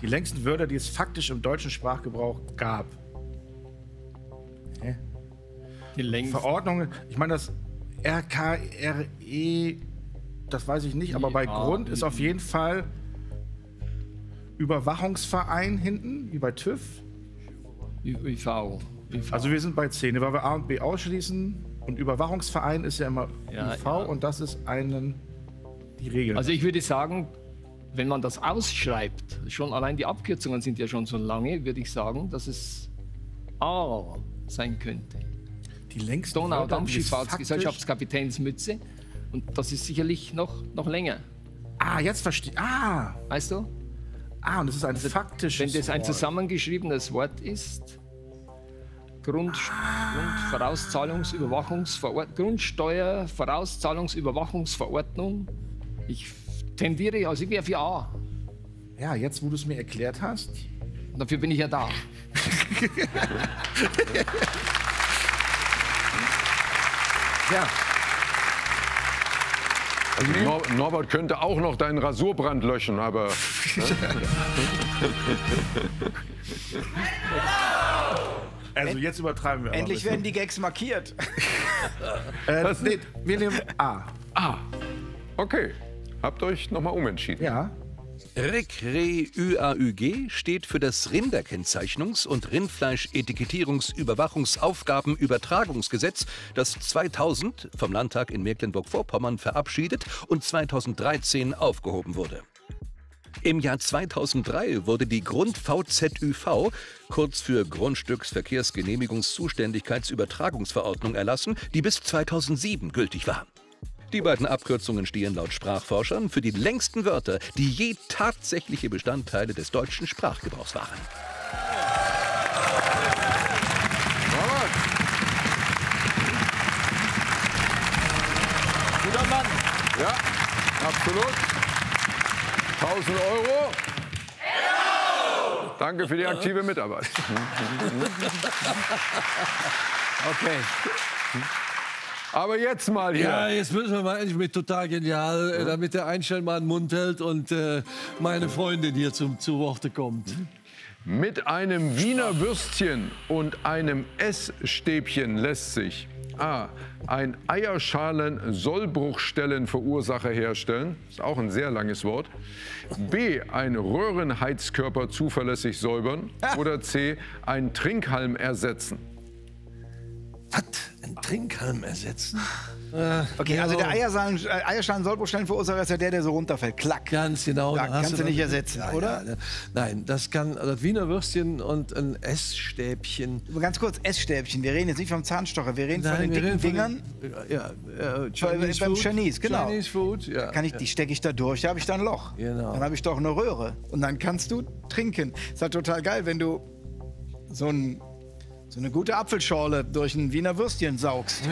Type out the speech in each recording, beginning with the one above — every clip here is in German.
Die längsten Wörter, die es faktisch im deutschen Sprachgebrauch gab. Hä? Die längsten. Verordnungen, ich meine das RKRE, das weiß ich nicht, aber bei Grund ist auf jeden Fall Überwachungsverein hinten, wie bei TÜV. ÜV. Also wir sind bei C, weil wir A und B ausschließen. Und Überwachungsverein ist ja immer UV und das ist die Regel. Also ich würde sagen, wenn man das ausschreibt, schon allein die Abkürzungen sind ja schon so lange, würde ich sagen, dass es A sein könnte. Die längsten Donau-Dampfschifffahrtsgesellschaftskapitänsmütze. Und das ist sicherlich noch länger. Ah, jetzt verstehe ich. Ah! Weißt du? Ah, und das ist ein faktisches Wenn das ein Wort. zusammengeschriebenes Wort ist, Grundsteuer, Vorauszahlungsüberwachungsverordnung. Ich tendiere also irgendwie für A. Ja, jetzt, wo du es mir erklärt hast. Dafür bin ich ja da. Ja. Also Norbert könnte auch noch deinen Rasurbrand löschen, aber... Also jetzt übertreiben wir. Endlich werden die Gags markiert. Nee, wir nehmen A. Ah, okay. Habt euch nochmal umentschieden. Ja. RICRE-ÜAÜG steht für das Rinderkennzeichnungs- und Rindfleischetikettierungsüberwachungsaufgabenübertragungsgesetz, das 2000 vom Landtag in Mecklenburg-Vorpommern verabschiedet und 2013 aufgehoben wurde. Im Jahr 2003 wurde die Grund-VZÜV, kurz für Grundstücksverkehrsgenehmigungszuständigkeitsübertragungsverordnung, erlassen, die bis 2007 gültig war. Die beiden Abkürzungen stehen laut Sprachforschern für die längsten Wörter, die je tatsächliche Bestandteile des deutschen Sprachgebrauchs waren. Guter Mann. Ja, absolut. 1000 Euro. Danke für die aktive Mitarbeit. Okay. Aber jetzt mal hier. Ja, jetzt müssen wir mal endlich mit total genial, damit der Einstein mal den Mund hält und meine Freundin hier zu Worte kommt. Mit einem Wiener Würstchen und einem Essstäbchen lässt sich A. ein Eierschalen-Sollbruchstellenverursacher herstellen. Ist auch ein sehr langes Wort. B. ein Röhrenheizkörper zuverlässig säubern. Oder C. ein Trinkhalm ersetzen. Was? Ein Trinkhalm ersetzen? Okay, also der Eierschalen-Sollbruchstellenverursacher ist ja der so runterfällt. Klack. Ganz genau. Ja, da hast kannst du nicht ersetzen, ja, oder? Ja, nein, das kann das Wiener Würstchen und ein Essstäbchen. Ganz kurz, Essstäbchen. Wir reden jetzt nicht vom Zahnstocher, wir reden von den dicken Dingern. Beim Chinese, genau. Chinese Food, ja. Die stecke ich da durch, da habe ich dann ein Loch. Genau. Dann habe ich doch eine Röhre. Und dann kannst du trinken. Ist halt total geil, wenn du so eine gute Apfelschorle durch ein Wiener Würstchen saugst.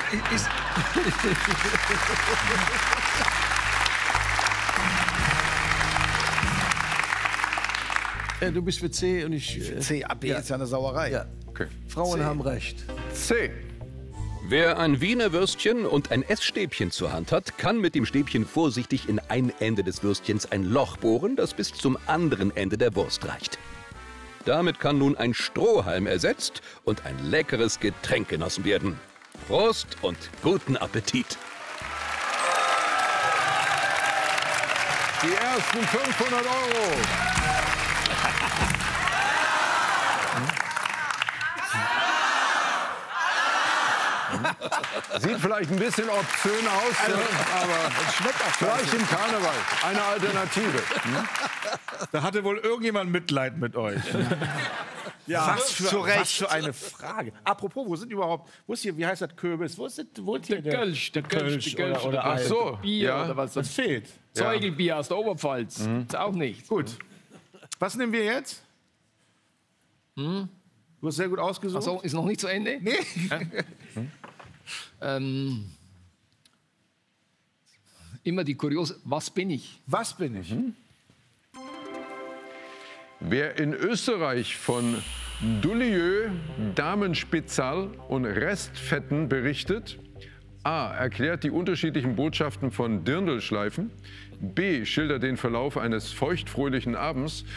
Du bist für C und ich... Für C, ab B ist ja eine Sauerei. Ja. Okay. Frauen haben recht. C. Wer ein Wiener Würstchen und ein Essstäbchen zur Hand hat, kann mit dem Stäbchen vorsichtig in ein Ende des Würstchens ein Loch bohren, das bis zum anderen Ende der Wurst reicht. Damit kann nun ein Strohhalm ersetzt und ein leckeres Getränk genossen werden. Prost und guten Appetit! Die ersten 500 Euro. Sieht vielleicht ein bisschen obszön aus, aber schmeckt auch vielleicht im Karneval. Eine Alternative. Da hatte wohl irgendjemand Mitleid mit euch. Ja, was für eine Frage. Apropos, wo ist hier, wie heißt das Kürbis? Wo ist hier der Kölsch oder Ach so, Bier ja. oder was? Das fehlt. Zeugelbier aus der Oberpfalz. Ist auch nicht. Gut. Was nehmen wir jetzt? Du hast sehr gut ausgesucht. Achso, ist noch nicht zu Ende? Nee. Immer die kuriose, was bin ich? Was bin ich? Wer in Österreich von Dullieu, Damenspitzal und Restfetten berichtet, A. erklärt die unterschiedlichen Botschaften von Dirndlschleifen, B. schildert den Verlauf eines feuchtfröhlichen Abends